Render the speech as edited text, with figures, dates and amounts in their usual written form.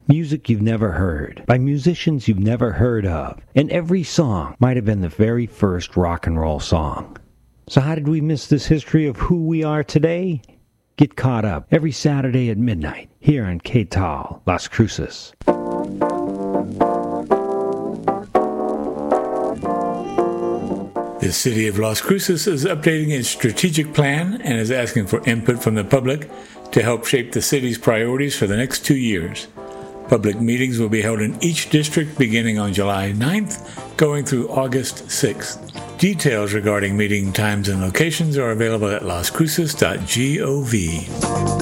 Music you've never heard, by musicians you've never heard of, and every song might have been the very first rock and roll song. So how did we miss this history of who we are today? Get caught up every Saturday at midnight here on KTAL, Las Cruces. The City of Las Cruces is updating its strategic plan and is asking for input from the public to help shape the city's priorities for the next 2 years. Public meetings will be held in each district beginning on July 9th, going through August 6th. Details regarding meeting times and locations are available at lascruces.gov.